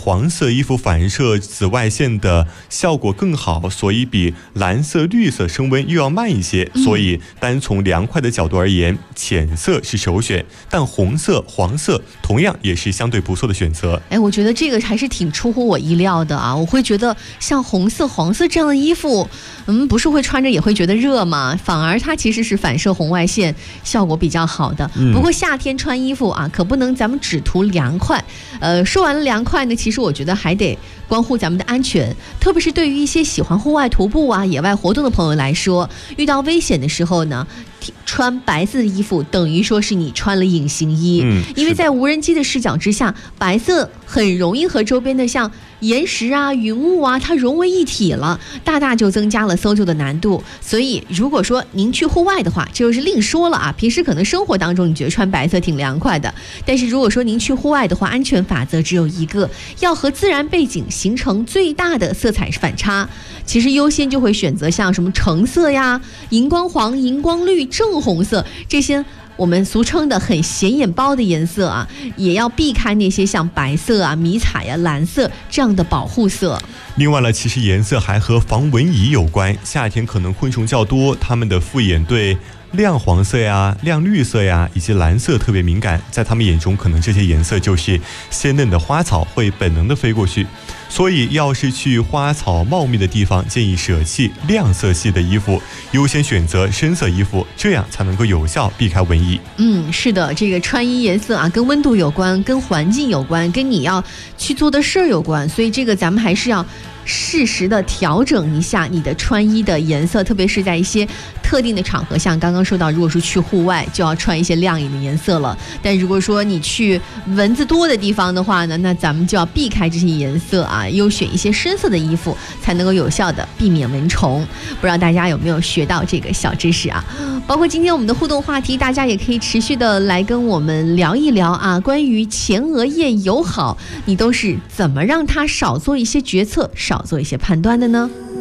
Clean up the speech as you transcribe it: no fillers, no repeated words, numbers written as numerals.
黄色衣服反射紫外线的效果更好，所以比蓝色、绿色升温又要慢一些，所以单从凉快的角度而言，浅色是首选，但红色、黄色同样也是相对不错的选择。 我觉得这个还是挺出乎我意料的啊！我会觉得像红色、黄色这样的衣服，不是会穿着也会觉得热吗？反而它其实是反射红外线效果比较好的。不过夏天穿衣服啊，可不能咱们只图凉快。说完了凉快呢，其实我觉得还得关乎咱们的安全，特别是对于一些喜欢户外徒步啊、野外活动的朋友来说，遇到危险的时候呢，穿白色的衣服等于说是你穿了隐形衣，因为在无人机的视角之下，白色很容易和周边的像岩石啊、云雾啊，它融为一体了，大大就增加了搜救的难度。所以如果说您去户外的话，这就是另说了啊。平时可能生活当中你觉得穿白色挺凉快的，但是如果说您去户外的话，安全法则只有一个，要和自然背景形成最大的色彩反差。其实优先就会选择像什么橙色呀、荧光黄、荧光绿、正红色这些我们俗称的很显眼包的颜色啊，也要避开那些像白色啊、迷彩啊、蓝色这样的保护色。 另外呢，其实颜色还和防蚊蚁有关，夏天可能昆虫较多，它们的复眼对亮黄色呀、亮绿色呀以及蓝色特别敏感，在他们眼中可能这些颜色就是鲜嫩的花草，会本能的飞过去。所以要是去花草茂密的地方，建议舍弃亮色系的衣服，优先选择深色衣服，这样才能够有效避开蚊蚁。 是的，这个穿衣颜色啊，跟温度有关，跟环境有关，跟你要去做的事儿有关，所以这个咱们还是要适时的调整一下你的穿衣的颜色，特别是在一些特定的场合，像刚刚说到，如果说去户外就要穿一些亮眼的颜色了，但如果说你去蚊子多的地方的话呢，那咱们就要避开这些颜色啊，优选一些深色的衣服，才能够有效的避免蚊虫。不知道大家有没有学到这个小知识啊？包括今天我们的互动话题，大家也可以持续的来跟我们聊一聊啊，关于前额叶友好，你都是怎么让它少做一些决策，少做一些判断的呢？